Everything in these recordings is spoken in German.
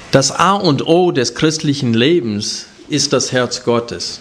Das A und O des christlichen Lebens ist das Herz Gottes.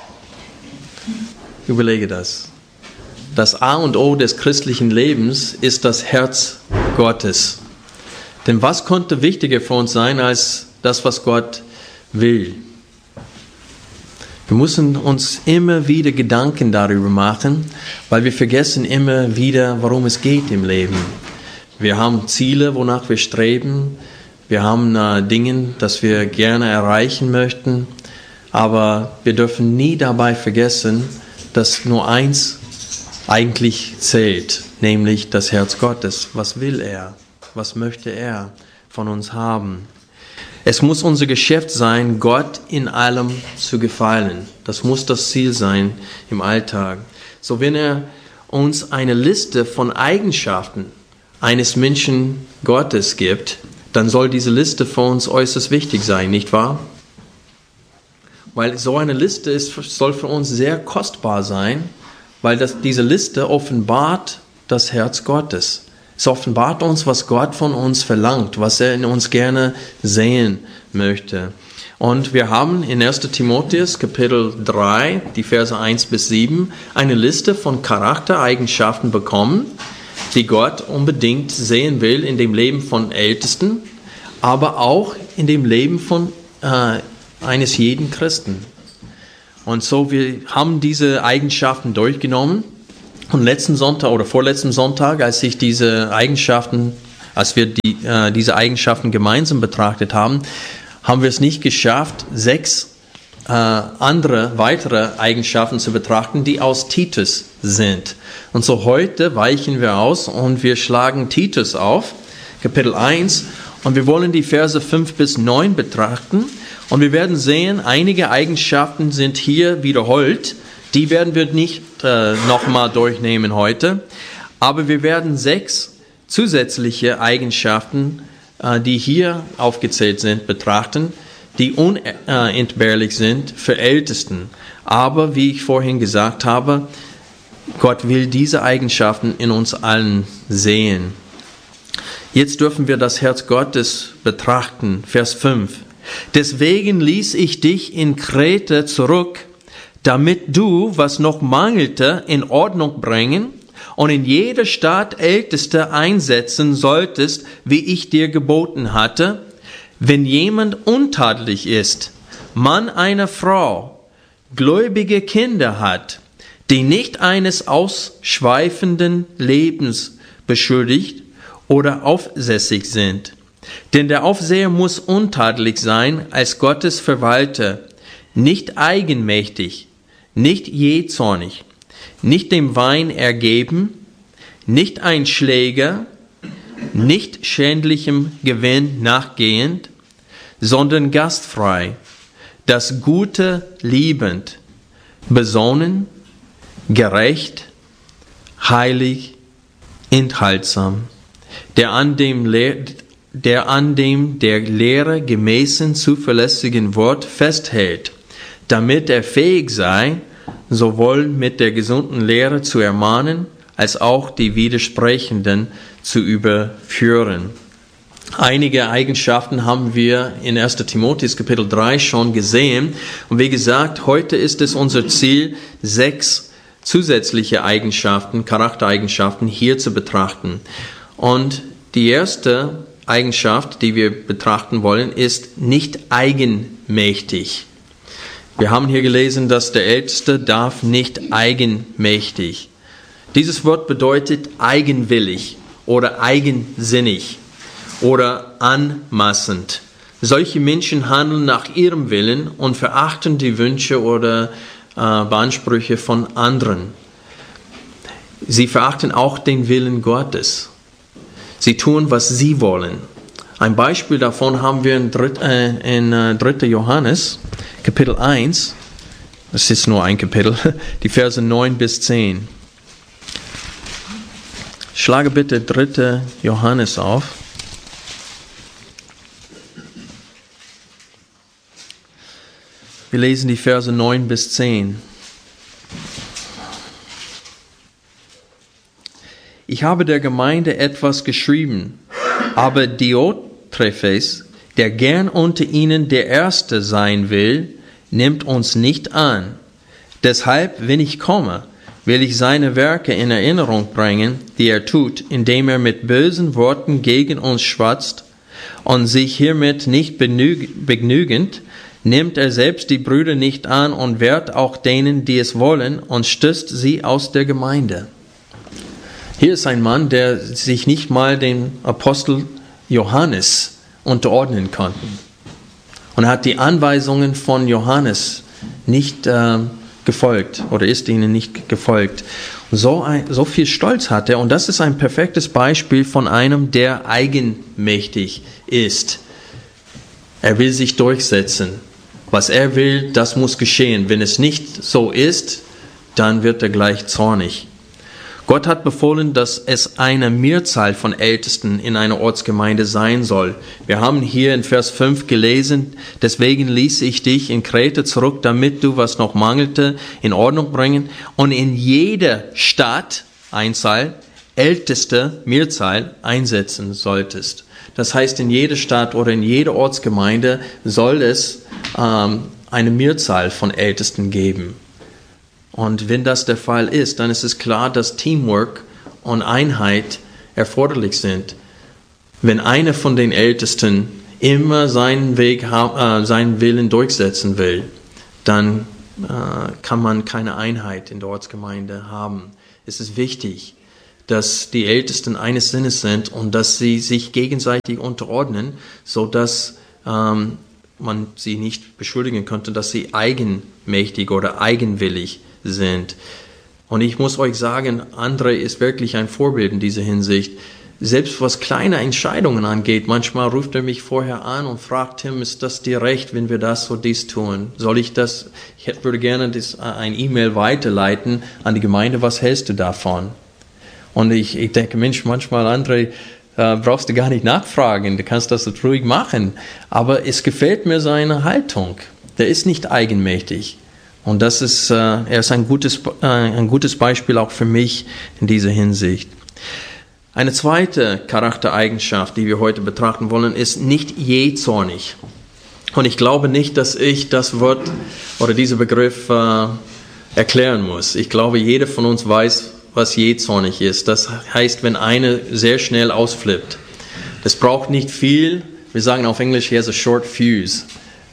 Überlege das. Das A und O des christlichen Lebens ist das Herz Gottes. Denn was konnte wichtiger für uns sein als das, was Gott will? Wir müssen uns immer wieder Gedanken darüber machen, weil wir vergessen immer wieder, worum es geht im Leben. Wir haben Ziele, wonach wir streben. Wir haben Dinge, das wir gerne erreichen möchten. Aber wir dürfen nie dabei vergessen, dass nur eins eigentlich zählt, nämlich das Herz Gottes. Was will er? Was möchte er von uns haben? Es muss unser Geschäft sein, Gott in allem zu gefallen. Das muss das Ziel sein im Alltag. So, wenn er uns eine Liste von Eigenschaften eines Menschen Gottes gibt, dann soll diese Liste für uns äußerst wichtig sein, nicht wahr? Weil so eine Liste soll für uns sehr kostbar sein, weil diese Liste offenbart das Herz Gottes. Es offenbart uns, was Gott von uns verlangt, was er in uns gerne sehen möchte. Und wir haben in 1. Timotheus Kapitel 3, die Verse 1 bis 7, eine Liste von Charaktereigenschaften bekommen, die Gott unbedingt sehen will in dem Leben von Ältesten, aber auch in dem Leben von eines jeden Christen. Und so, wir haben diese Eigenschaften durchgenommen. Und letzten Sonntag oder vorletzten Sonntag, als wir diese Eigenschaften gemeinsam betrachtet haben, haben wir es nicht geschafft, 6 weitere Eigenschaften zu betrachten, die aus Titus sind. Und so heute weichen wir aus und wir schlagen Titus auf, Kapitel 1, und wir wollen die Verse 5 bis 9 betrachten. Und wir werden sehen, einige Eigenschaften sind hier wiederholt. Die werden wir nicht nochmal durchnehmen heute. Aber wir werden 6 zusätzliche Eigenschaften, die hier aufgezählt sind, betrachten, die unentbehrlich sind für Ältesten. Aber wie ich vorhin gesagt habe, Gott will diese Eigenschaften in uns allen sehen. Jetzt dürfen wir das Herz Gottes betrachten. Vers 5. Deswegen ließ ich dich in Kreta zurück, damit du, was noch mangelte, in Ordnung bringen und in jeder Stadt Älteste einsetzen solltest, wie ich dir geboten hatte, wenn jemand untadelig ist, Mann einer Frau, gläubige Kinder hat, die nicht eines ausschweifenden Lebens beschuldigt oder aufsässig sind. Denn der Aufseher muss untadelig sein als Gottes Verwalter, nicht eigenmächtig, nicht jähzornig, nicht dem Wein ergeben, nicht ein Schläger, nicht schändlichem Gewinn nachgehend, sondern gastfrei, das Gute liebend, besonnen, gerecht, heilig, enthaltsam, der an dem der Lehre gemäßen zuverlässigen Wort festhält, damit er fähig sei, sowohl mit der gesunden Lehre zu ermahnen, als auch die Widersprechenden zu überführen. Einige Eigenschaften haben wir in 1. Timotheus Kapitel 3 schon gesehen. Und wie gesagt, heute ist es unser Ziel, 6 zusätzliche Eigenschaften, Charaktereigenschaften hier zu betrachten. Und die erste Eigenschaft, die wir betrachten wollen, ist nicht eigenmächtig. Wir haben hier gelesen, dass der Älteste darf nicht eigenmächtig. Dieses Wort bedeutet eigenwillig oder eigensinnig oder anmaßend. Solche Menschen handeln nach ihrem Willen und verachten die Wünsche oder Ansprüche von anderen. Sie verachten auch den Willen Gottes. Sie tun, was sie wollen. Ein Beispiel davon haben wir in 3. Johannes, Kapitel 1. Das ist nur ein Kapitel, die Verse 9 bis 10. Schlage bitte 3. Johannes auf. Wir lesen die Verse 9 bis 10. Ich habe der Gemeinde etwas geschrieben, aber Diotrephes der gern unter ihnen der Erste sein will, nimmt uns nicht an. Deshalb, wenn ich komme, will ich seine Werke in Erinnerung bringen, die er tut, indem er mit bösen Worten gegen uns schwatzt und sich hiermit nicht begnügend, nimmt er selbst die Brüder nicht an und wehrt auch denen, die es wollen, und stößt sie aus der Gemeinde. Hier ist ein Mann, der sich nicht mal dem Apostel Johannes unterordnen konnte. Und er hat die Anweisungen von Johannes nicht gefolgt oder ist ihnen nicht gefolgt. So viel Stolz hat er, und das ist ein perfektes Beispiel von einem, der eigenmächtig ist. Er will sich durchsetzen. Was er will, das muss geschehen. Wenn es nicht so ist, dann wird er gleich zornig. Gott hat befohlen, dass es eine Mehrzahl von Ältesten in einer Ortsgemeinde sein soll. Wir haben hier in Vers 5 gelesen, deswegen ließ ich dich in Kreta zurück, damit du, was noch mangelte, in Ordnung bringen und in jeder Stadt, Einzahl, Älteste, Mehrzahl, einsetzen solltest. Das heißt, in jeder Stadt oder in jeder Ortsgemeinde soll es eine Mehrzahl von Ältesten geben. Und wenn das der Fall ist, dann ist es klar, dass Teamwork und Einheit erforderlich sind. Wenn einer von den Ältesten immer seinen Willen durchsetzen will, dann kann man keine Einheit in der Ortsgemeinde haben. Es ist wichtig, dass die Ältesten eines Sinnes sind und dass sie sich gegenseitig unterordnen, sodass man sie nicht beschuldigen könnte, dass sie eigenmächtig oder eigenwillig sind. Und ich muss euch sagen, André ist wirklich ein Vorbild in dieser Hinsicht. Selbst was kleine Entscheidungen angeht, manchmal ruft er mich vorher an und fragt, Tim, ist das dir recht, wenn wir das oder dies tun? Soll ich das? Ich würde gerne ein E-Mail weiterleiten an die Gemeinde, was hältst du davon? Und ich denke, Mensch, manchmal, André, brauchst du gar nicht nachfragen, du kannst das ruhig machen. Aber es gefällt mir seine Haltung. Der ist nicht eigenmächtig. Und er ist ein gutes Beispiel auch für mich in dieser Hinsicht. Eine zweite Charaktereigenschaft, die wir heute betrachten wollen, ist nicht jähzornig. Und ich glaube nicht, dass ich das Wort oder diesen Begriff erklären muss. Ich glaube, jeder von uns weiß, was jähzornig ist. Das heißt, wenn einer sehr schnell ausflippt. Das braucht nicht viel. Wir sagen auf Englisch, he has a short fuse.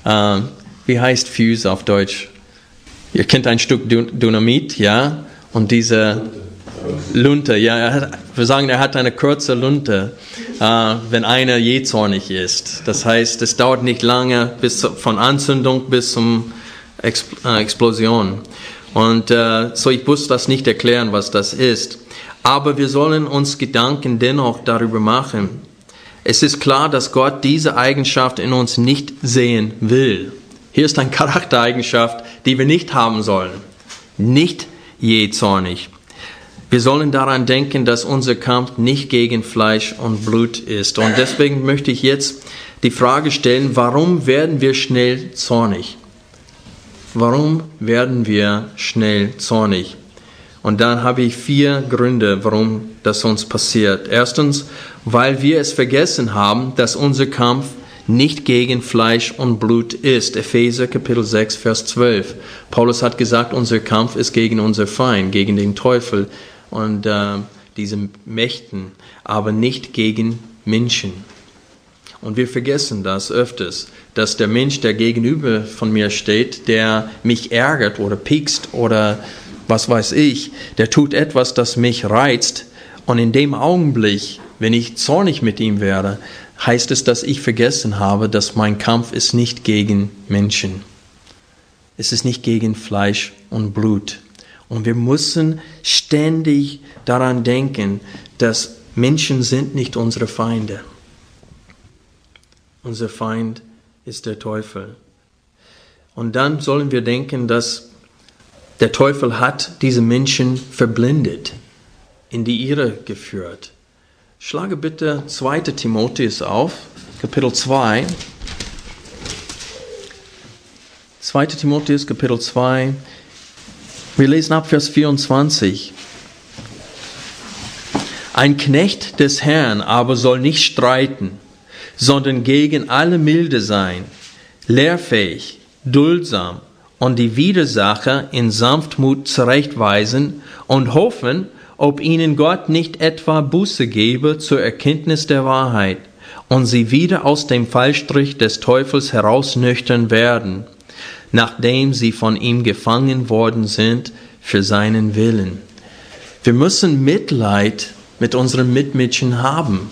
Wie heißt Fuse auf Deutsch? Ihr kennt ein Stück Dynamit, ja? Und diese Lunte, ja, wir sagen, er hat eine kurze Lunte, wenn einer jähzornig ist. Das heißt, es dauert nicht lange von Anzündung bis zum Explosion. Und so, ich muss das nicht erklären, was das ist. Aber wir sollen uns Gedanken dennoch darüber machen. Es ist klar, dass Gott diese Eigenschaft in uns nicht sehen will. Hier ist eine Charaktereigenschaft, die wir nicht haben sollen. Nicht jähzornig. Wir sollen daran denken, dass unser Kampf nicht gegen Fleisch und Blut ist. Und deswegen möchte ich jetzt die Frage stellen, warum werden wir schnell zornig? Warum werden wir schnell zornig? Und dann habe ich 4 Gründe, warum das uns passiert. Erstens, weil wir es vergessen haben, dass unser Kampf nicht gegen Fleisch und Blut ist. Epheser Kapitel 6, Vers 12. Paulus hat gesagt, unser Kampf ist gegen unser Feind, gegen den Teufel und diese Mächten, aber nicht gegen Menschen. Und wir vergessen das öfters, dass der Mensch, der gegenüber von mir steht, der mich ärgert oder piekst oder was weiß ich, der tut etwas, das mich reizt. Und in dem Augenblick, wenn ich zornig mit ihm wäre, heißt es, dass ich vergessen habe, dass mein Kampf ist nicht gegen Menschen. Es ist nicht gegen Fleisch und Blut. Und wir müssen ständig daran denken, dass Menschen sind nicht unsere Feinde. Unser Feind ist der Teufel. Und dann sollen wir denken, dass der Teufel hat diese Menschen verblendet, in die Irre geführt. Schlage bitte 2. Timotheus auf, Kapitel 2. 2. Timotheus, Kapitel 2. Wir lesen ab Vers 24. Ein Knecht des Herrn aber soll nicht streiten, sondern gegen alle milde sein, lehrfähig, duldsam und die Widersacher in Sanftmut zurechtweisen und hoffen, ob ihnen Gott nicht etwa Buße gebe zur Erkenntnis der Wahrheit und sie wieder aus dem Fallstrich des Teufels herausnüchtern werden, nachdem sie von ihm gefangen worden sind für seinen Willen. Wir müssen Mitleid mit unseren Mitmenschen haben.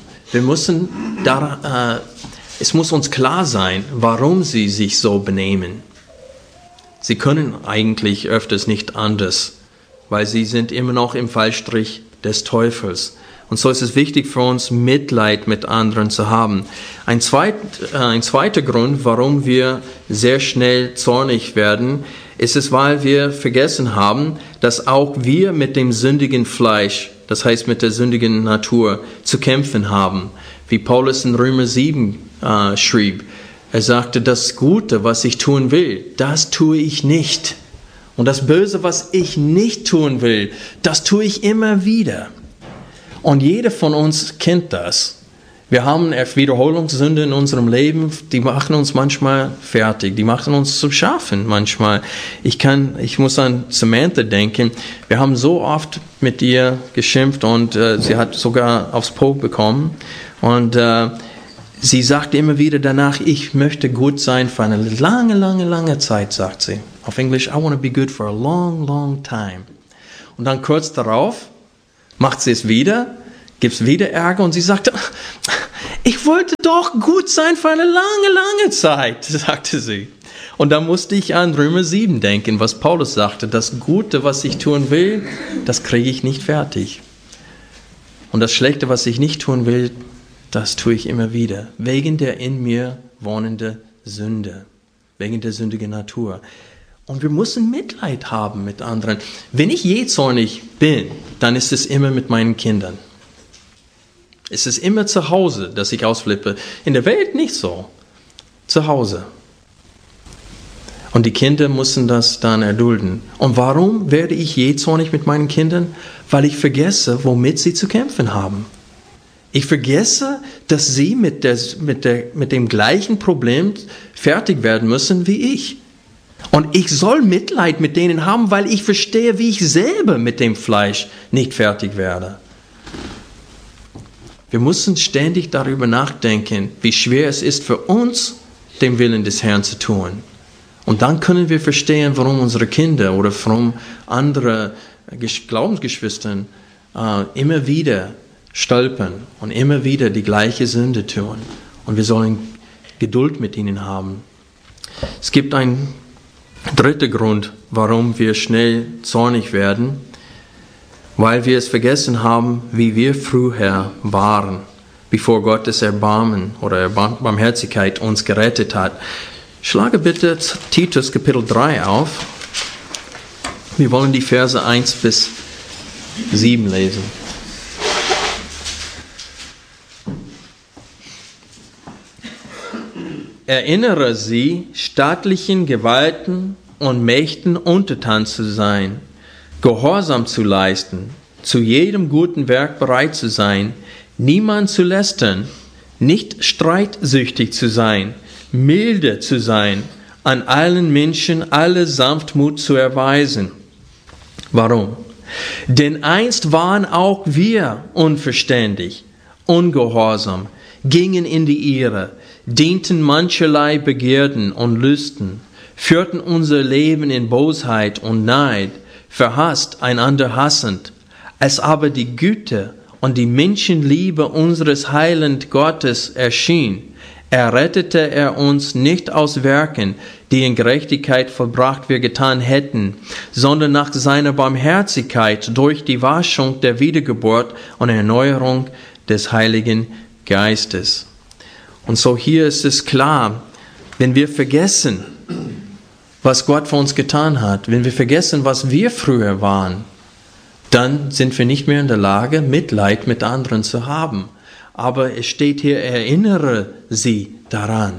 Es muss uns klar sein, warum sie sich so benehmen. Sie können eigentlich öfters nicht anders, weil sie sind immer noch im Fallstrich des Teufels. Und so ist es wichtig für uns, Mitleid mit anderen zu haben. Ein zweiter Grund, warum wir sehr schnell zornig werden, ist es, weil wir vergessen haben, dass auch wir mit dem sündigen Fleisch, das heißt mit der sündigen Natur, zu kämpfen haben. Wie Paulus in Römer 7 schrieb. Er sagte, das Gute, was ich tun will, das tue ich nicht. Und das Böse, was ich nicht tun will, das tue ich immer wieder. Und jeder von uns kennt das. Wir haben Wiederholungssünde in unserem Leben, die machen uns manchmal fertig, die machen uns zum Schafen manchmal. Ich muss an Samantha denken, wir haben so oft mit ihr geschimpft und sie hat sogar aufs Po bekommen. Und sie sagt immer wieder danach, ich möchte gut sein für eine lange, lange, lange Zeit, sagt sie. Auf Englisch, I want to be good for a long, long time. Und dann kurz darauf macht sie es wieder, gibt es wieder Ärger und sie sagt, ich wollte doch gut sein für eine lange, lange Zeit, sagte sie. Und da musste ich an Römer 7 denken, was Paulus sagte, das Gute, was ich tun will, das kriege ich nicht fertig. Und das Schlechte, was ich nicht tun will, das tue ich immer wieder, wegen der in mir wohnenden Sünde, wegen der sündigen Natur. Und wir müssen Mitleid haben mit anderen. Wenn ich jähzornig bin, dann ist es immer mit meinen Kindern. Es ist immer zu Hause, dass ich ausflippe. In der Welt nicht so. Zu Hause. Und die Kinder müssen das dann erdulden. Und warum werde ich jähzornig mit meinen Kindern? Weil ich vergesse, womit sie zu kämpfen haben. Ich vergesse, dass sie mit dem gleichen Problem fertig werden müssen wie ich. Und ich soll Mitleid mit denen haben, weil ich verstehe, wie ich selber mit dem Fleisch nicht fertig werde. Wir müssen ständig darüber nachdenken, wie schwer es ist für uns, den Willen des Herrn zu tun. Und dann können wir verstehen, warum unsere Kinder oder warum andere Glaubensgeschwister immer wieder stolpern und immer wieder die gleiche Sünde tun. Und wir sollen Geduld mit ihnen haben. Es gibt einen dritten Grund, warum wir schnell zornig werden, weil wir es vergessen haben, wie wir früher waren, bevor Gottes Erbarmen oder Barmherzigkeit uns gerettet hat. Schlage bitte Titus Kapitel 3 auf. Wir wollen die Verse 1 bis 7 lesen. Erinnere sie, staatlichen Gewalten und Mächten untertan zu sein, Gehorsam zu leisten, zu jedem guten Werk bereit zu sein, niemand zu lästern, nicht streitsüchtig zu sein, milde zu sein, an allen Menschen alle Sanftmut zu erweisen. Warum? Denn einst waren auch wir unverständig, ungehorsam, gingen in die Irre, dienten mancherlei Begierden und Lüsten, führten unser Leben in Bosheit und Neid, verhasst, einander hassend. Als aber die Güte und die Menschenliebe unseres heilenden Gottes erschien, errettete er uns nicht aus Werken, die in Gerechtigkeit vollbracht wir getan hätten, sondern nach seiner Barmherzigkeit durch die Waschung der Wiedergeburt und Erneuerung des Heiligen Geistes. Und so hier ist es klar, wenn wir vergessen, was Gott für uns getan hat, wenn wir vergessen, was wir früher waren, dann sind wir nicht mehr in der Lage, Mitleid mit anderen zu haben. Aber es steht hier, erinnere sie daran.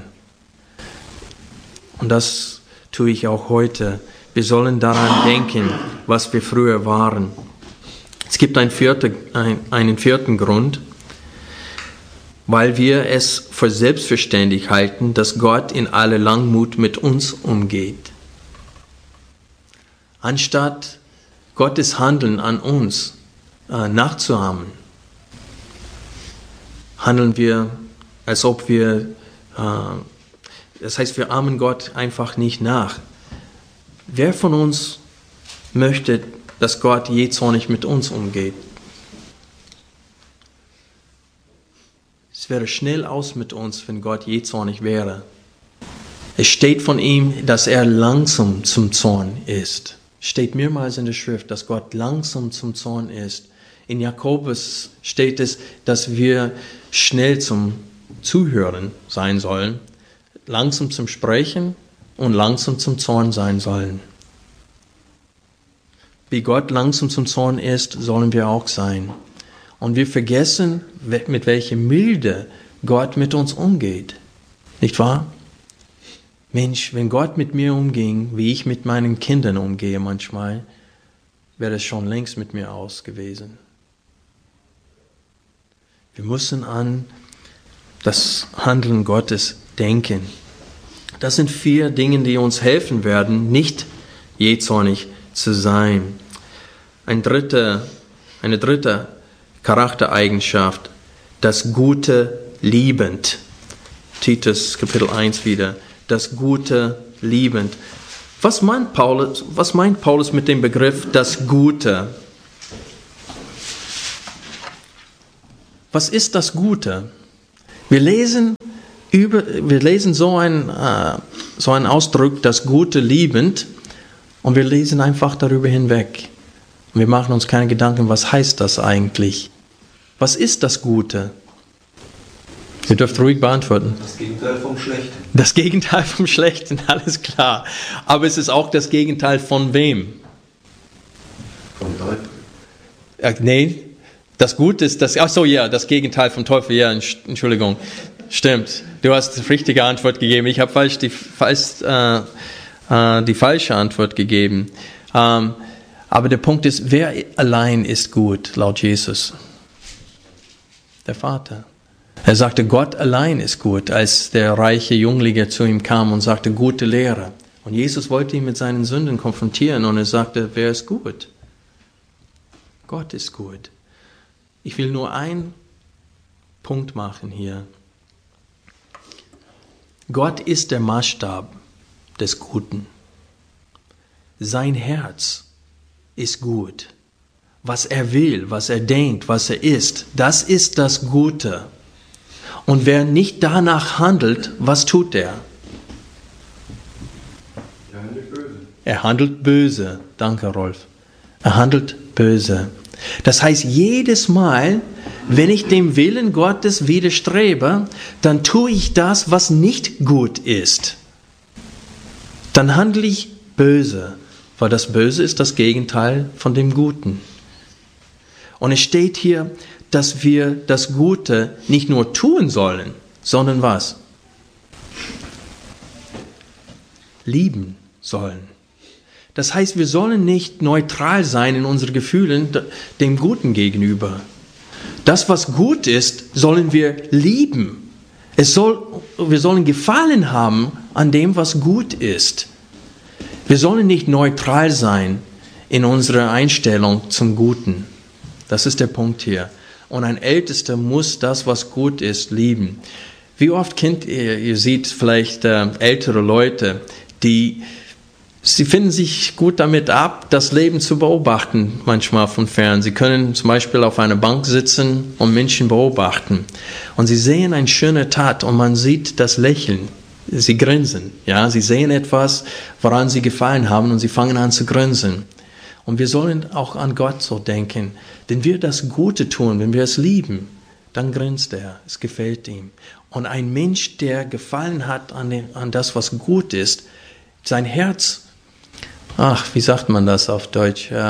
Und das tue ich auch heute. Wir sollen daran denken, was wir früher waren. Es gibt einen vierten Grund. weil wir es für selbstverständlich halten, dass Gott in aller Langmut mit uns umgeht. Anstatt Gottes Handeln an uns nachzuahmen, handeln wir, als ob wir, das heißt, wir ahmen Gott einfach nicht nach. Wer von uns möchte, dass Gott jähzornig mit uns umgeht? Es wäre schnell aus mit uns, wenn Gott jähzornig wäre. Es steht von ihm, dass er langsam zum Zorn ist. Steht mehrmals in der Schrift, dass Gott langsam zum Zorn ist. In Jakobus steht es, dass wir schnell zum Zuhören sein sollen, langsam zum Sprechen und langsam zum Zorn sein sollen. Wie Gott langsam zum Zorn ist, sollen wir auch sein. Und wir vergessen, mit welcher Milde Gott mit uns umgeht. Nicht wahr? Mensch, wenn Gott mit mir umging, wie ich mit meinen Kindern umgehe manchmal, wäre es schon längst mit mir aus gewesen. Wir müssen an das Handeln Gottes denken. Das sind 4 Dinge, die uns helfen werden, nicht jähzornig zu sein. Eine dritte Charaktereigenschaft, das Gute liebend. Titus Kapitel 1 wieder, das Gute liebend. Was meint Paulus mit dem Begriff das Gute? Was ist das Gute? Wir lesen so einen Ausdruck, das Gute liebend, und wir lesen einfach darüber hinweg. Und wir machen uns keine Gedanken, was heißt das eigentlich? Was ist das Gute? Ihr dürft ruhig beantworten. Das Gegenteil vom Schlechten. Das Gegenteil vom Schlechten, alles klar. Aber es ist auch das Gegenteil von wem? Vom Teufel. Nee, das Gute ist das das Gegenteil vom Teufel. Ja, Entschuldigung. Stimmt. Du hast die richtige Antwort gegeben. Ich habe die falsche Antwort gegeben. Aber der Punkt ist, wer allein ist gut, laut Jesus? Der Vater. Er sagte, Gott allein ist gut, als der reiche Jüngling zu ihm kam und sagte, gute Lehre. Und Jesus wollte ihn mit seinen Sünden konfrontieren und er sagte, wer ist gut? Gott ist gut. Ich will nur einen Punkt machen hier. Gott ist der Maßstab des Guten. Sein Herz ist gut. Was er will, was er denkt, was er ist, das ist das Gute. Und wer nicht danach handelt, was tut er? Er handelt böse. Er handelt böse. Danke, Rolf. Er handelt böse. Das heißt, jedes Mal, wenn ich dem Willen Gottes widerstrebe, dann tue ich das, was nicht gut ist. Dann handle ich böse, weil das Böse ist das Gegenteil von dem Guten. Und es steht hier, dass wir das Gute nicht nur tun sollen, sondern was? Lieben sollen. Das heißt, wir sollen nicht neutral sein in unseren Gefühlen dem Guten gegenüber. Das, was gut ist, sollen wir lieben. Wir sollen Gefallen haben an dem, was gut ist. Wir sollen nicht neutral sein in unserer Einstellung zum Guten. Das ist der Punkt hier. Und ein Ältester muss das, was gut ist, lieben. Wie oft kennt ihr seht vielleicht ältere Leute, sie finden sich gut damit ab, das Leben zu beobachten, manchmal von fern. Sie können zum Beispiel auf einer Bank sitzen und Menschen beobachten. Und sie sehen eine schöne Tat und man sieht das Lächeln. Sie grinsen. Ja? Sie sehen etwas, woran sie gefallen haben und sie fangen an zu grinsen. Und wir sollen auch an Gott so denken. Wenn wir das Gute tun, wenn wir es lieben, dann grinst er. Es gefällt ihm. Und ein Mensch, der Gefallen hat an das, was gut ist, sein Herz, wie sagt man das auf Deutsch? Ich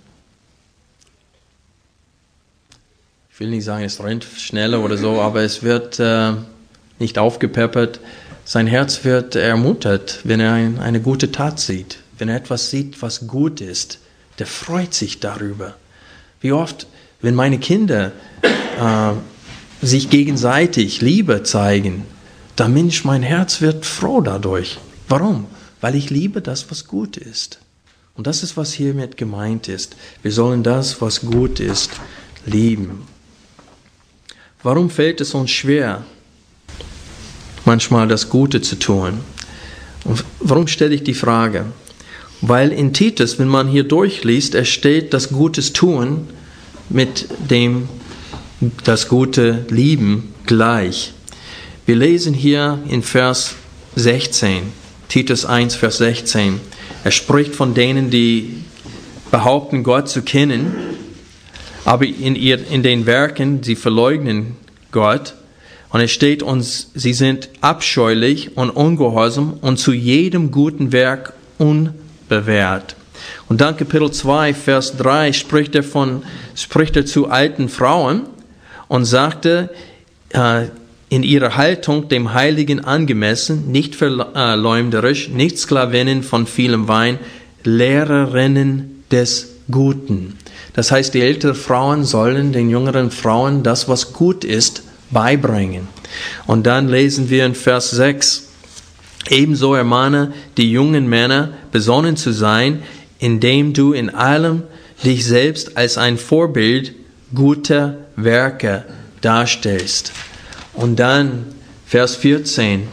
will nicht sagen, es rennt schneller oder so, aber es wird nicht aufgepeppert. Sein Herz wird ermuntert, wenn er eine gute Tat sieht. Wenn er etwas sieht, was gut ist, der freut sich darüber. Wie oft, wenn meine Kinder sich gegenseitig Liebe zeigen, dann Mensch, mein Herz wird froh dadurch. Warum? Weil ich liebe das, was gut ist. Und das ist, was hiermit gemeint ist. Wir sollen das, was gut ist, lieben. Warum fällt es uns schwer, manchmal das Gute zu tun? Und warum stelle ich die Frage? Weil in Titus, wenn man hier durchliest, es steht, das Gutes tun mit dem das Gute lieben gleich. Wir lesen hier in Vers 16, Titus 1, Vers 16. Er spricht von denen, die behaupten, Gott zu kennen, aber in den Werken, sie verleugnen Gott. Und es steht uns, sie sind abscheulich und ungehorsam und zu jedem guten Werk unbewährt. Und dann Kapitel 2, Vers 3 spricht er zu alten Frauen und sagte, in ihrer Haltung dem Heiligen angemessen, nicht verleumderisch, nicht Sklavinnen von vielem Wein, Lehrerinnen des Guten. Das heißt, die älteren Frauen sollen den jüngeren Frauen das, was gut ist, beibringen. Und dann lesen wir in Vers 6, ebenso ermahne die jungen Männer, besonnen zu sein, indem du in allem dich selbst als ein Vorbild guter Werke darstellst. Und dann Vers 14.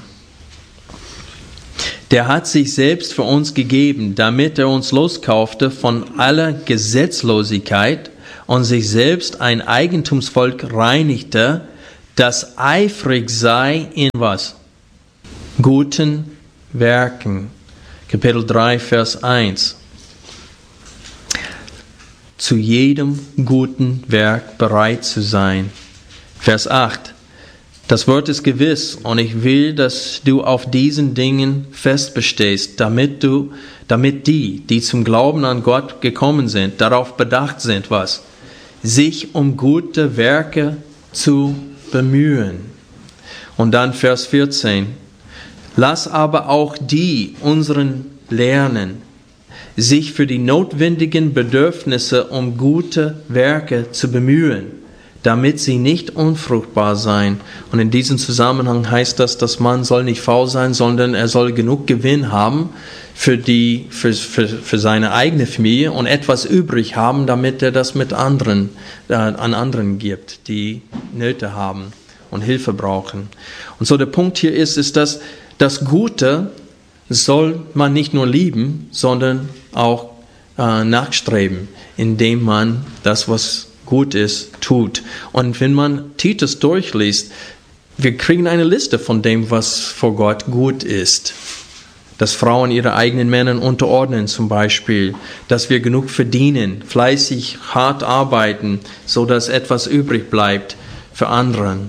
Der hat sich selbst für uns gegeben, damit er uns loskaufte von aller Gesetzlosigkeit und sich selbst ein Eigentumsvolk reinigte, das eifrig sei in was? Guten Werken. Kapitel 3, Vers 1. Zu jedem guten Werk bereit zu sein. Vers 8. Das Wort ist gewiss und ich will, dass du auf diesen Dingen fest bestehst, damit die zum Glauben an Gott gekommen sind, darauf bedacht sind, was? Sich um gute Werke zu bemühen. Und dann Vers 14. Lass aber auch die unseren lernen, sich für die notwendigen Bedürfnisse um gute Werke zu bemühen, damit sie nicht unfruchtbar sein. Und in diesem Zusammenhang heißt das, dass man soll nicht faul sein, sondern er soll genug Gewinn haben für seine eigene Familie und etwas übrig haben, damit er das mit an anderen gibt, die Nöte haben und Hilfe brauchen. Und so der Punkt hier ist, dass das Gute soll man nicht nur lieben, sondern auch nachstreben, indem man das, was gut ist, tut. Und wenn man Titus durchliest, wir kriegen eine Liste von dem, was vor Gott gut ist. Dass Frauen ihre eigenen Männern unterordnen zum Beispiel, dass wir genug verdienen, fleißig, hart arbeiten, so dass etwas übrig bleibt für anderen.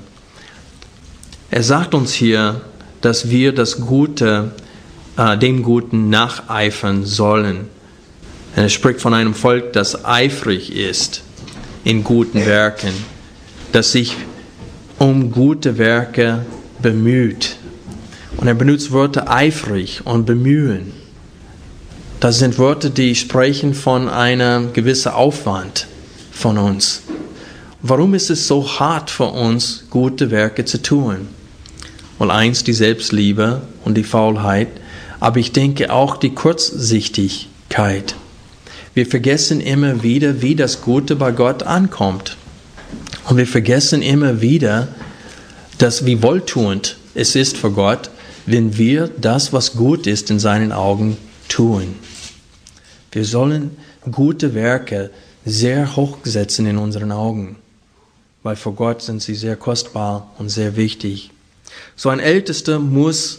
Er sagt uns hier, dass wir das Gute, dem Guten nacheifern sollen. Er spricht von einem Volk, das eifrig ist in guten Werken, das sich um gute Werke bemüht. Und er benutzt Wörter eifrig und bemühen. Das sind Wörter, die sprechen von einem gewissen Aufwand von uns. Warum ist es so hart für uns, gute Werke zu tun? Weil eins, die Selbstliebe und die Faulheit, aber ich denke auch die Kurzsichtigkeit. Wir vergessen immer wieder, wie das Gute bei Gott ankommt. Und wir vergessen immer wieder, wie wohltuend es ist für Gott, wenn wir das, was gut ist, in seinen Augen tun. Wir sollen gute Werke sehr hoch setzen in unseren Augen, weil vor Gott sind sie sehr kostbar und sehr wichtig. So ein Ältester muss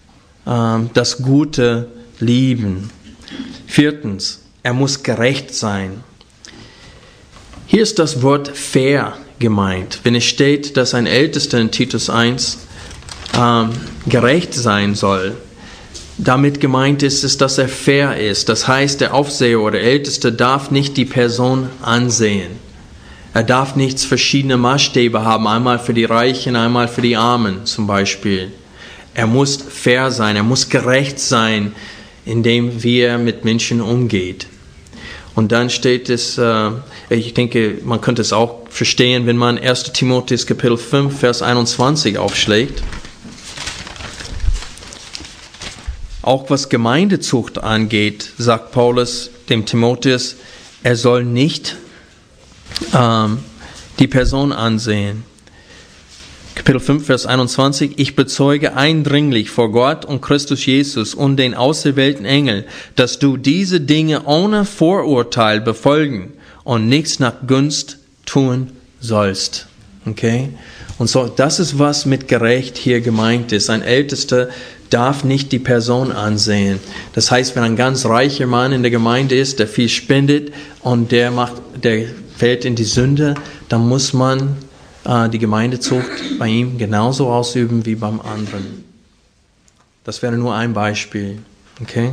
das Gute lieben. 4. Er muss gerecht sein. Hier ist das Wort fair gemeint. Wenn es steht, dass ein Ältester in Titus 1 gerecht sein soll, damit gemeint ist es, dass er fair ist. Das heißt, der Aufseher oder Älteste darf nicht die Person ansehen. Er darf nicht verschiedene Maßstäbe haben, einmal für die Reichen, einmal für die Armen zum Beispiel. Er muss fair sein, er muss gerecht sein, indem wie er mit Menschen umgeht. Und dann steht es, ich denke, man könnte es auch verstehen, wenn man 1. Timotheus Kapitel 5, Vers 21 aufschlägt. Auch was Gemeindezucht angeht, sagt Paulus dem Timotheus, er soll nicht die Person ansehen. Kapitel 5, Vers 21, ich bezeuge eindringlich vor Gott und Christus Jesus und den auserwählten Engel, dass du diese Dinge ohne Vorurteil befolgen und nichts nach Gunst tun sollst. Okay? Und so, das ist, was mit gerecht hier gemeint ist. Ein Ältester darf nicht die Person ansehen. Das heißt, wenn ein ganz reicher Mann in der Gemeinde ist, der viel spendet und der fällt in die Sünde, dann muss man die Gemeindezucht bei ihm genauso ausüben wie beim anderen. Das wäre nur ein Beispiel. Okay?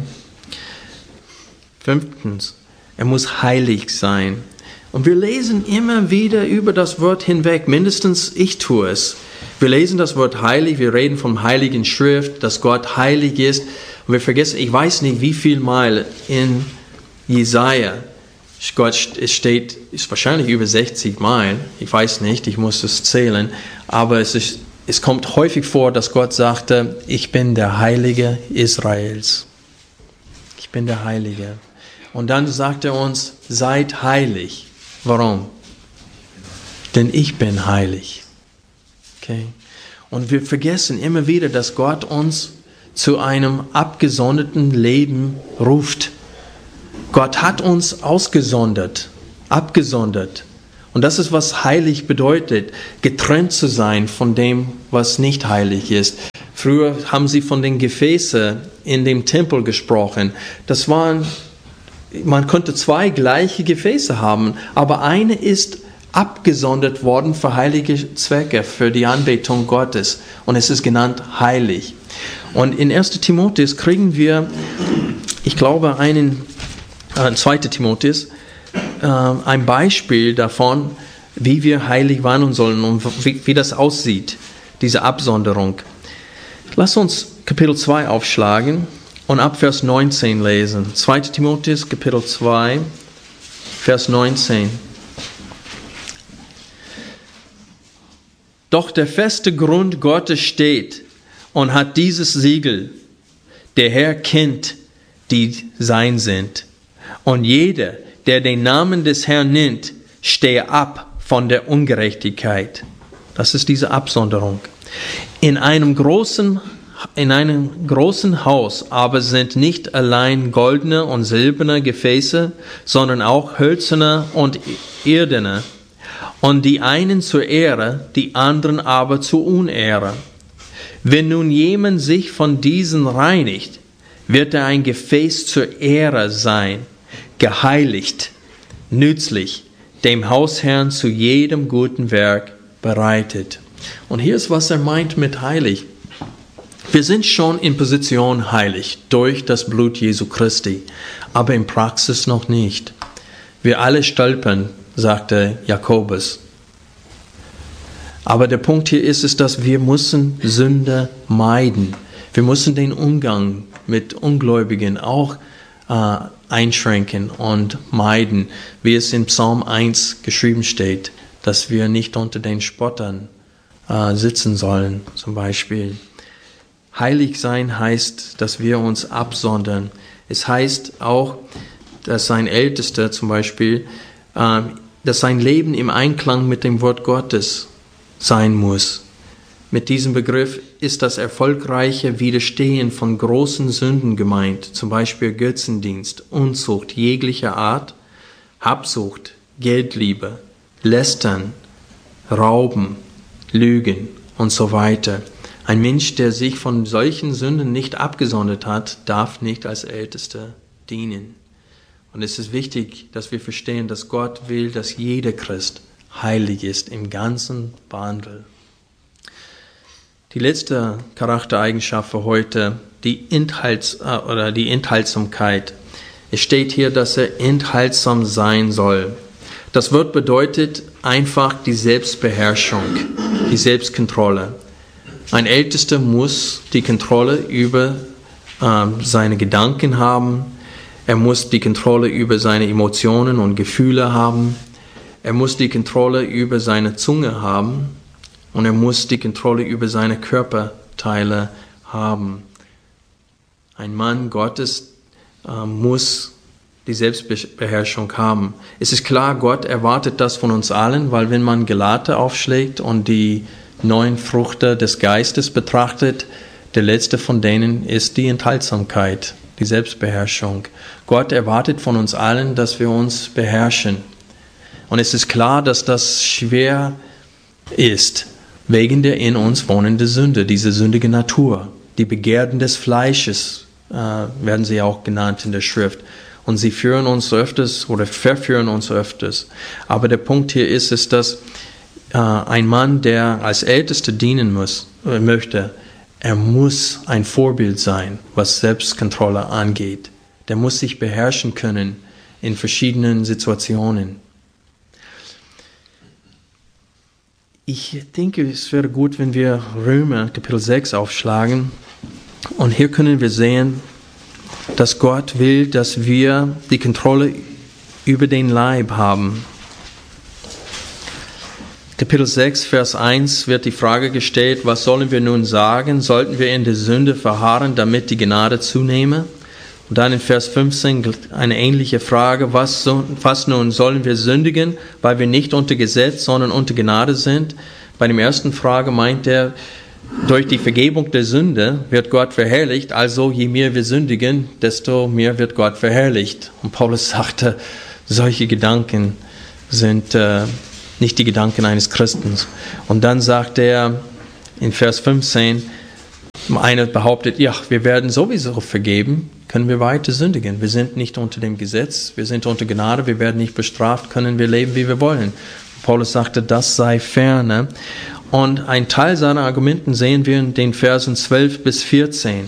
5. Er muss heilig sein. Und wir lesen immer wieder über das Wort hinweg, mindestens ich tue es. Wir lesen das Wort heilig, wir reden vom Heiligen Schrift, dass Gott heilig ist. Und wir vergessen, ich weiß nicht, wie viel Mal in Jesaja es steht, ist wahrscheinlich über 60 Mal, ich weiß nicht, ich muss es zählen, aber es kommt häufig vor, dass Gott sagte, ich bin der Heilige Israels. Ich bin der Heilige. Und dann sagt er uns, seid heilig. Warum? Denn ich bin heilig. Okay? Und wir vergessen immer wieder, dass Gott uns zu einem abgesonderten Leben ruft. Gott hat uns ausgesondert, abgesondert. Und das ist, was heilig bedeutet, getrennt zu sein von dem, was nicht heilig ist. Früher haben sie von den Gefäßen in dem Tempel gesprochen. Man konnte 2 gleiche Gefäße haben, aber eine ist abgesondert worden für heilige Zwecke, für die Anbetung Gottes. Und es ist genannt heilig. Und in 1. Timotheus kriegen wir, ich glaube, 2. Timotheus, ein Beispiel davon, wie wir heilig wandeln sollen und wie das aussieht, diese Absonderung. Lass uns Kapitel 2 aufschlagen und ab Vers 19 lesen. 2. Timotheus, Kapitel 2, Vers 19. Doch der feste Grund Gottes steht und hat dieses Siegel. Der Herr kennt, die sein sind. Und jeder, der den Namen des Herrn nennt, stehe ab von der Ungerechtigkeit. Das ist diese Absonderung. In einem großen Haus aber sind nicht allein goldene und silberne Gefäße, sondern auch hölzerne und irdene. Und die einen zur Ehre, die anderen aber zur Unehre. Wenn nun jemand sich von diesen reinigt, wird er ein Gefäß zur Ehre sein, geheiligt, nützlich, dem Hausherrn zu jedem guten Werk bereitet. Und hier ist, was er meint mit heilig. Wir sind schon in Position heilig durch das Blut Jesu Christi, aber in Praxis noch nicht. Wir alle stolpern, sagte Jakobus. Aber der Punkt hier ist, dass wir müssen Sünde meiden. Wir müssen den Umgang mit Ungläubigen auch einschränken und meiden, wie es in Psalm 1 geschrieben steht, dass wir nicht unter den Spottern sitzen sollen, zum Beispiel. Heilig sein heißt, dass wir uns absondern. Es heißt auch, dass ein Ältester zum Beispiel, dass sein Leben im Einklang mit dem Wort Gottes sein muss. Mit diesem Begriff ist das erfolgreiche Widerstehen von großen Sünden gemeint, zum Beispiel Götzendienst, Unzucht jeglicher Art, Habsucht, Geldliebe, Lästern, Rauben, Lügen und so weiter. Ein Mensch, der sich von solchen Sünden nicht abgesondert hat, darf nicht als Ältester dienen. Und es ist wichtig, dass wir verstehen, dass Gott will, dass jeder Christ heilig ist im ganzen Wandel. Die letzte Charaktereigenschaft für heute, die Enthaltsamkeit. Es steht hier, dass er enthaltsam sein soll. Das Wort bedeutet einfach die Selbstbeherrschung, die Selbstkontrolle. Ein Ältester muss die Kontrolle über seine Gedanken haben. Er muss die Kontrolle über seine Emotionen und Gefühle haben. er muss die Kontrolle über seine Zunge haben und er muss die Kontrolle über seine Körperteile haben. Ein Mann Gottes muss die Selbstbeherrschung haben. Es ist klar, Gott erwartet das von uns allen, weil wenn man Galater aufschlägt und die 9 Früchte des Geistes betrachtet, der letzte von denen ist die Enthaltsamkeit, die Selbstbeherrschung. Gott erwartet von uns allen, dass wir uns beherrschen. Und es ist klar, dass das schwer ist, wegen der in uns wohnenden Sünde, diese sündige Natur. Die Begierden des Fleisches werden sie auch genannt in der Schrift. Und sie führen uns öfters oder verführen uns öfters. Aber der Punkt hier ist, dass ein Mann, der als Ältester dienen möchte, er muss ein Vorbild sein, was Selbstkontrolle angeht. Der muss sich beherrschen können in verschiedenen Situationen. Ich denke, es wäre gut, wenn wir Römer Kapitel 6 aufschlagen. Und hier können wir sehen, dass Gott will, dass wir die Kontrolle über den Leib haben. Kapitel 6, Vers 1 wird die Frage gestellt, was sollen wir nun sagen? Sollten wir in der Sünde verharren, damit die Gnade zunehme? Und dann in Vers 15 eine ähnliche Frage, was nun, sollen wir sündigen, weil wir nicht unter Gesetz, sondern unter Gnade sind? Bei der ersten Frage meint er, durch die Vergebung der Sünde wird Gott verherrlicht, also je mehr wir sündigen, desto mehr wird Gott verherrlicht. Und Paulus sagte, solche Gedanken sind nicht die Gedanken eines Christen. Und dann sagt er in Vers 15, einer behauptet, ja, wir werden sowieso vergeben, können wir weiter sündigen. Wir sind nicht unter dem Gesetz, wir sind unter Gnade, wir werden nicht bestraft, können wir leben, wie wir wollen. Paulus sagte, das sei ferne. Und ein Teil seiner Argumenten sehen wir in den Versen 12 bis 14.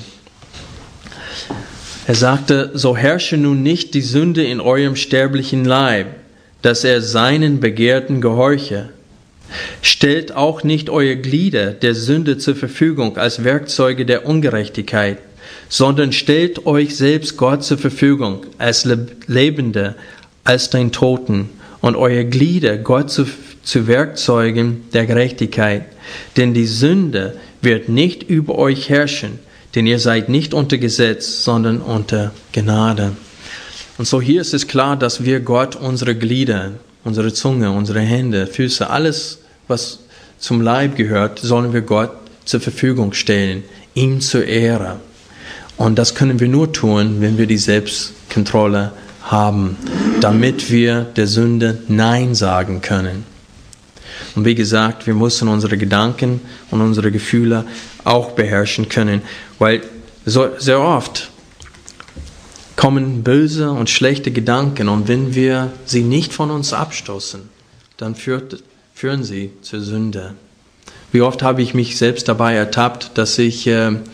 Er sagte, so herrsche nun nicht die Sünde in eurem sterblichen Leib, dass er seinen Begehrten gehorche. Stellt auch nicht eure Glieder der Sünde zur Verfügung als Werkzeuge der Ungerechtigkeit, sondern stellt euch selbst Gott zur Verfügung als Lebende, als den Toten, und eure Glieder Gott zu Werkzeugen der Gerechtigkeit. Denn die Sünde wird nicht über euch herrschen, denn ihr seid nicht unter Gesetz, sondern unter Gnade. Und so hier ist es klar, dass wir Gott unsere Glieder, unsere Zunge, unsere Hände, Füße, alles, was zum Leib gehört, sollen wir Gott zur Verfügung stellen, ihm zur Ehre. Und das können wir nur tun, wenn wir die Selbstkontrolle haben, damit wir der Sünde Nein sagen können. Und wie gesagt, wir müssen unsere Gedanken und unsere Gefühle auch beherrschen können, weil so sehr oft kommen böse und schlechte Gedanken und wenn wir sie nicht von uns abstoßen, dann führen sie zur Sünde. Wie oft habe ich mich selbst dabei ertappt, dass ich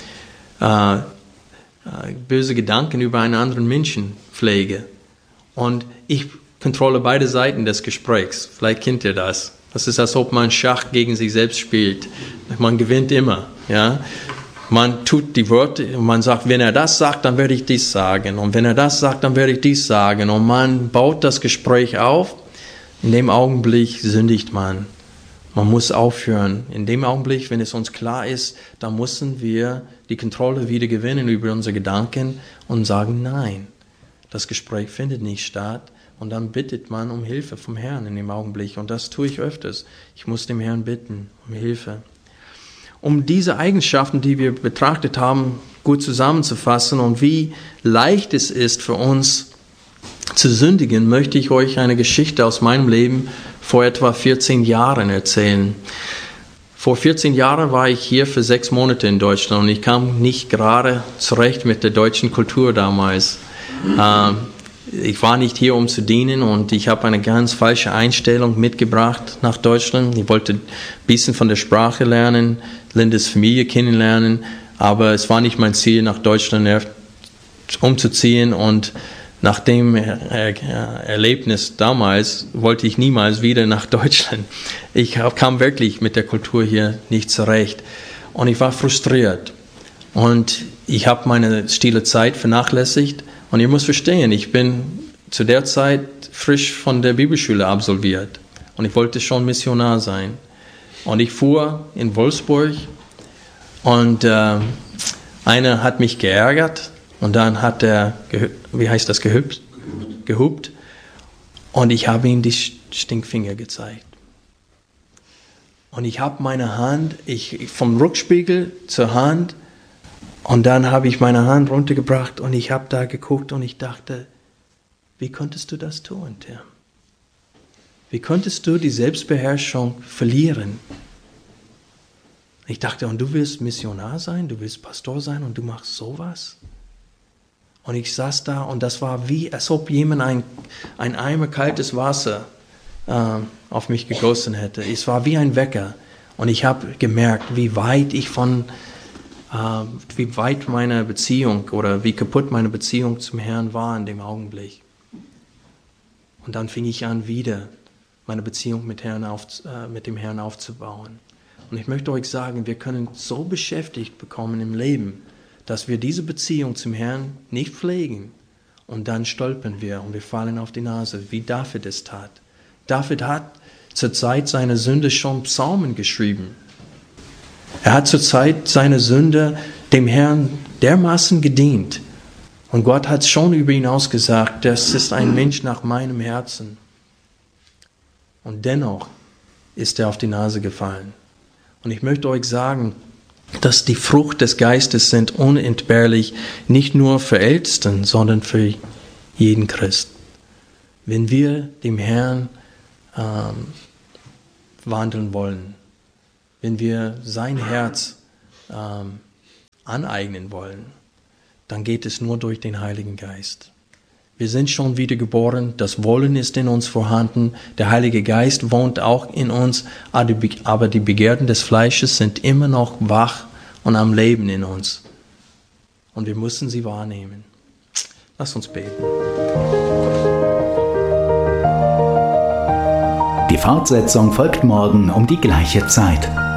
böse Gedanken über einen anderen Menschen pflege. Und ich kontrolliere beide Seiten des Gesprächs. Vielleicht kennt ihr das. Das ist, als ob man Schach gegen sich selbst spielt. Man gewinnt immer. Ja? Man tut die Worte und man sagt, wenn er das sagt, dann werde ich dies sagen. Und wenn er das sagt, dann werde ich dies sagen. Und man baut das Gespräch auf. In dem Augenblick sündigt man. Man muss aufhören. In dem Augenblick, wenn es uns klar ist, dann müssen wir die Kontrolle wieder gewinnen über unsere Gedanken und sagen, nein, das Gespräch findet nicht statt. Und dann bittet man um Hilfe vom Herrn in dem Augenblick. Und das tue ich öfters. Ich muss dem Herrn bitten um Hilfe. Um diese Eigenschaften, die wir betrachtet haben, gut zusammenzufassen und wie leicht es ist für uns zu sündigen, möchte ich euch eine Geschichte aus meinem Leben vor etwa 14 Jahren erzählen. Vor 14 Jahren war ich hier für 6 Monate in Deutschland und ich kam nicht gerade zurecht mit der deutschen Kultur damals. Ich war nicht hier, um zu dienen und ich habe eine ganz falsche Einstellung mitgebracht nach Deutschland. Ich wollte ein bisschen von der Sprache lernen, Lindes Familie kennenlernen, aber es war nicht mein Ziel, nach Deutschland umzuziehen und nach dem Erlebnis damals wollte ich niemals wieder nach Deutschland. Ich kam wirklich mit der Kultur hier nicht zurecht und ich war frustriert und ich habe meine stille Zeit vernachlässigt. Und ihr müsst verstehen, ich bin zu der Zeit frisch von der Bibelschule absolviert. und ich wollte schon Missionar sein. Und ich fuhr in Wolfsburg und einer hat mich geärgert und dann hat er, gehupt und ich habe ihm die Stinkfinger gezeigt. Und ich habe meine Hand, vom Rückspiegel zur Hand, und dann habe ich meine Hand runtergebracht und ich habe da geguckt und ich dachte, wie konntest du das tun, Tim? Wie konntest du die Selbstbeherrschung verlieren? Ich dachte, und du willst Missionar sein, du willst Pastor sein und du machst sowas? Und ich saß da und das war wie, als ob jemand ein Eimer kaltes Wasser auf mich gegossen hätte. Es war wie ein Wecker. Und ich habe gemerkt, wie weit meine Beziehung oder wie kaputt meine Beziehung zum Herrn war in dem Augenblick. Und dann fing ich an, wieder meine Beziehung mit dem Herrn aufzubauen. Und ich möchte euch sagen, wir können so beschäftigt bekommen im Leben, dass wir diese Beziehung zum Herrn nicht pflegen. Und dann stolpern wir und wir fallen auf die Nase, wie David es tat. David hat zur Zeit seiner Sünde schon Psalmen geschrieben. Er hat zur Zeit seiner Sünde dem Herrn dermaßen gedient. Und Gott hat schon über ihn ausgesagt, das ist ein Mensch nach meinem Herzen. Und dennoch ist er auf die Nase gefallen. Und ich möchte euch sagen, dass die Frucht des Geistes sind unentbehrlich, nicht nur für Ältesten, sondern für jeden Christ. Wenn wir dem Herrn wandeln wollen, wenn wir sein Herz aneignen wollen, dann geht es nur durch den Heiligen Geist. Wir sind schon wiedergeboren, das Wollen ist in uns vorhanden, der Heilige Geist wohnt auch in uns, aber die Begierden des Fleisches sind immer noch wach und am Leben in uns. Und wir müssen sie wahrnehmen. Lass uns beten. Die Fortsetzung folgt morgen um die gleiche Zeit.